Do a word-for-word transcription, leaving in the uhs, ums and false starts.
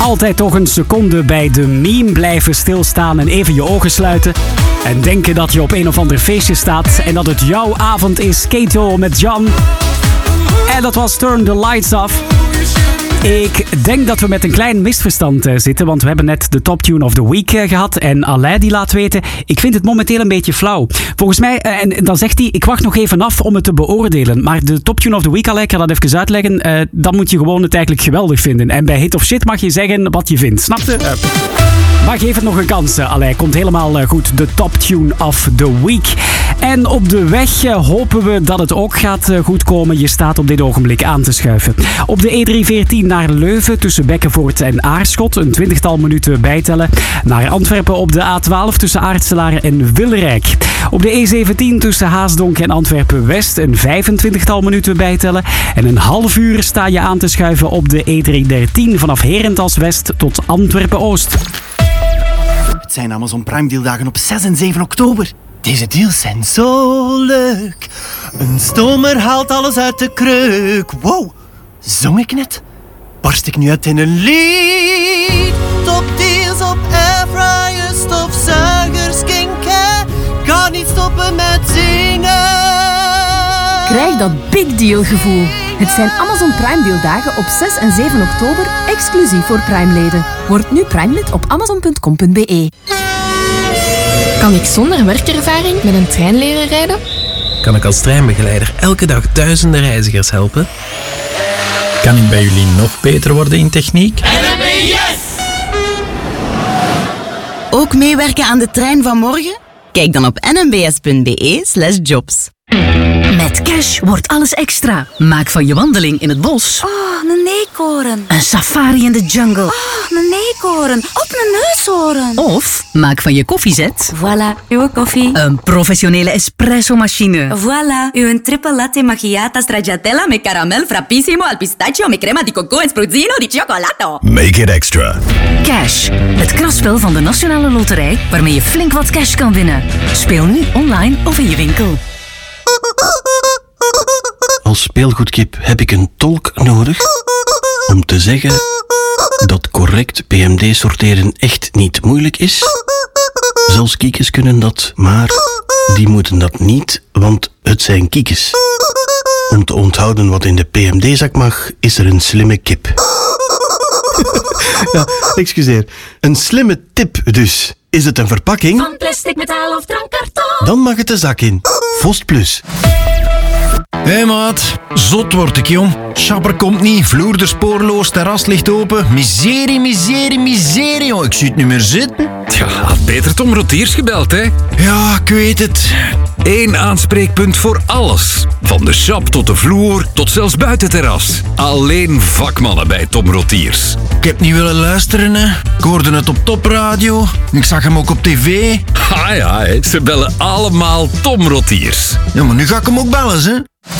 Altijd toch een seconde bij de meme blijven stilstaan en even je ogen sluiten. En denken dat je op een of ander feestje staat en dat het jouw avond is. Kato met Jan. En dat was Turn the Lights Off. Ik denk dat we met een klein misverstand uh, zitten, want we hebben net de Top Tune of the Week uh, gehad. En Alain die laat weten, ik vind het momenteel een beetje flauw. Volgens mij, uh, en dan zegt hij, ik wacht nog even af om het te beoordelen. Maar de Top Tune of the Week, Alain, ik ga dat even uitleggen. Uh, dan moet je gewoon het eigenlijk geweldig vinden. En bij Hit of Shit mag je zeggen wat je vindt. Snap je? Uh. Maar geef het nog een kans, Alain. Komt helemaal goed. De Top Tune of the Week. En op de weg hopen we dat het ook gaat goed komen. Je staat op dit ogenblik aan te schuiven. Op de E driehonderdveertien naar Leuven tussen Bekkenvoort en Aarschot. Een twintigtal minuten bijtellen. Naar Antwerpen op de A twaalf tussen Aartselaren en Wilrijk. Op de E zeventien tussen Haasdonk en Antwerpen-West. Een vijfentwintigtal minuten bijtellen. En een half uur sta je aan te schuiven op de E driehonderddertien vanaf Herentals-West tot Antwerpen-Oost. Het zijn Amazon Prime dealdagen op zes en zeven oktober. Deze deals zijn zo leuk. Een stomer haalt alles uit de kreuk. Wow, zong ik net? Barst ik nu uit in een lied? Top deals op airfryers, stofzuigers, skincare. Kan niet stoppen met zingen. Krijg dat big deal gevoel. Het zijn Amazon Prime dealdagen op zes en zeven oktober, exclusief voor Prime-leden. Word nu Prime-lid op amazon punt com punt be. Kan ik zonder werkervaring met een trein leren rijden? Kan ik als treinbegeleider elke dag duizenden reizigers helpen? Kan ik bij jullie nog beter worden in techniek? N M B yes! Ook meewerken aan de trein van morgen? Kijk dan op nmbs punt be slash jobs. Met Cash wordt alles extra. Maak van je wandeling in het bos Oh, een eekhoorn. een safari in de jungle. Oh, een eekhoorn. Op een neushoorn. Of maak van je koffiezet Voilà, uw koffie. een professionele espresso-machine. Voilà, uw triple latte macchiata stracciatella met caramel frappissimo al pistachio met crema di coco en spruzzino di cioccolato. Make it extra. Cash, het kraspel van de Nationale Loterij waarmee je flink wat cash kan winnen. Speel nu online of in je winkel. Als speelgoedkip heb ik een tolk nodig om te zeggen dat correct P M D sorteren echt niet moeilijk is. Zelfs kiekjes kunnen dat, maar die moeten dat niet, want het zijn kiekjes. Om te onthouden wat in de P M D-zak mag, is er een slimme kip. Ja, excuseer. Een slimme tip dus. Is het een verpakking? Van plastic, metaal of drankkarton. Dan mag het de zak in. Vost Plus. Hé hey maat, zot word ik jong. Schapper komt niet, vloer er spoorloos, terras ligt open. Miserie, miserie, miserie, jong. Ik zie het niet meer zitten. Ja, had beter Tom Rotiers gebeld, hè? Ja, ik weet het. Eén aanspreekpunt voor alles. Van de shop tot de vloer, tot zelfs buitenterras. Alleen vakmannen bij Tom Rotiers. Ik heb niet willen luisteren, hè. Ik hoorde het op topradio. Ik zag hem ook op tv. Ah ja, hè. Ze bellen allemaal Tom Rotiers. Ja, maar nu ga ik hem ook bellen, hè.